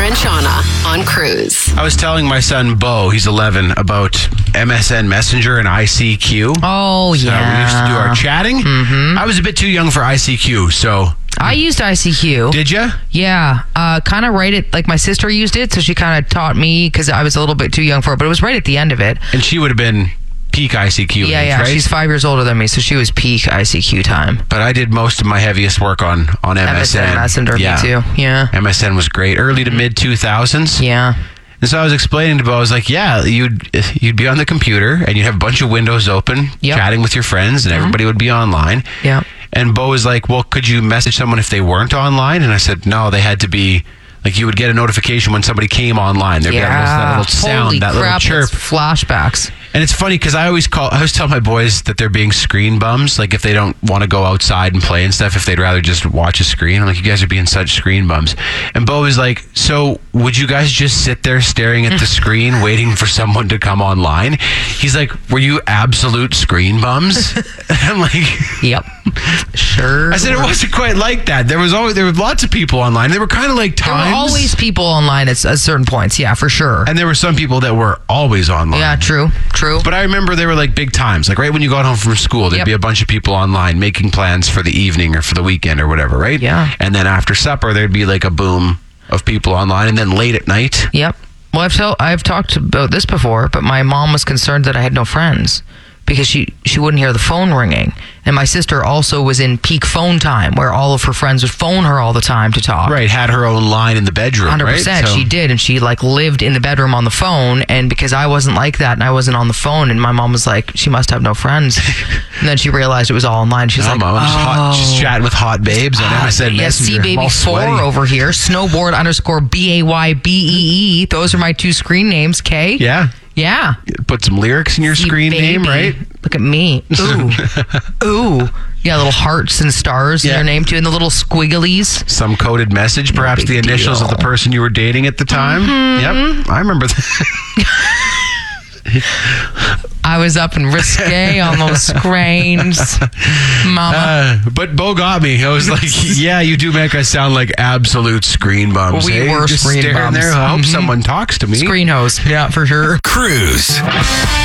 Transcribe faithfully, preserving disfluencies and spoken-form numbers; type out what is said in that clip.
and Shauna on Cruise. I was telling my son, Bo, he's eleven, about M S N Messenger and I C Q. Oh, so yeah. we used to do our chatting. Mm-hmm. I was a bit too young for I C Q, so... I used I C Q. Did you? Yeah. Uh, kind of right at, like my sister used it, so she kind of taught me because I was a little bit too young for it, but it was right at the end of it. And she would have been peak I C Q Yeah, age, yeah. right? She's five years older than me, so she was peak I C Q time. But I did most of my heaviest work on, on M S N. M S N Messenger, yeah. me too. Yeah. M S N was great. Early to mid two thousands. Yeah. And so I was explaining to Bo, I was like, yeah, you'd you'd be on the computer and you'd have a bunch of windows open, Yep. chatting with your friends, and everybody would be online. Yeah. And Bo was like, well, could you message someone if they weren't online? And I said, no, they had to be, like, you would get a notification when somebody came online. There'd be that little, that little sound, Holy that crap, little chirp. that's flashbacks. And it's funny because I always call, I always tell my boys that they're being screen bums. Like if they don't want to go outside and play and stuff, if they'd rather just watch a screen. I'm like, you guys are being such screen bums. And Bo was like, so would you guys just sit there staring at the screen waiting for someone to come online? He's like, were you absolute screen bums? And I'm like, Yep. Sure. I said it wasn't quite like that. There was always there were lots of people online. They were kind of like times. There were always people online at, at certain points. Yeah, for sure. And there were some people that were always online. Yeah, true. True. But I remember they were like big times. Like right when you got home from school, there'd Yep. be a bunch of people online making plans for the evening or for the weekend or whatever, right? Yeah. And then after supper, there'd be like a boom of people online. And then late at night. Yep. Well, I've, tell, I've talked about this before, but my mom was concerned that I had no friends because she, she wouldn't hear the phone ringing. And my sister also was in peak phone time where all of her friends would phone her all the time to talk. Right. Had her own line in the bedroom, one hundred percent right? So- she did, and she like lived in the bedroom on the phone. And because I wasn't like that and I wasn't on the phone, and my mom was like, she must have no friends. And then she realized it was all online. She's No, like, Mom, I'm just, hot, just oh. chatting with hot babes on M S N Yeah, Messenger. C I'm Baby all four sweaty. over here. Snowboard underscore B A Y B E E. Those are my two screen names, K. Yeah. Yeah. Put some lyrics in your C screen name, Baby. right? Look at me. Ooh. Ooh. Yeah, little hearts and stars in Yeah. your name too, and the little squigglies. Some coded message, perhaps big the initials deal. of the person you were dating at the time. Mm-hmm. Yep. I remember that. I was up and risque on those screens. Mama. Uh, but Bo got me. I was like, yeah, you do make us sound like absolute screen bums. We eh? were Just screen staring bums. there. I hope Mhm. someone talks to me. Screen hose. Yeah, for sure. Cruise.